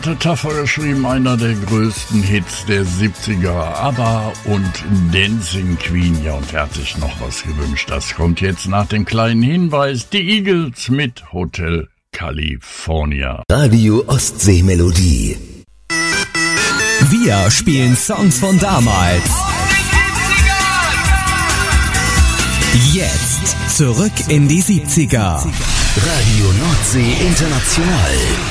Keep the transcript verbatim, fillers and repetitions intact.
Taffer geschrieben, einer der größten Hits der siebziger, ABBA und Dancing Queen. Ja, und er hat sich noch was gewünscht. Das kommt jetzt nach dem kleinen Hinweis. Die Eagles mit Hotel California. Radio Ostsee-Melodie. Wir spielen Songs von damals. Jetzt zurück in die siebziger. Radio Nordsee International.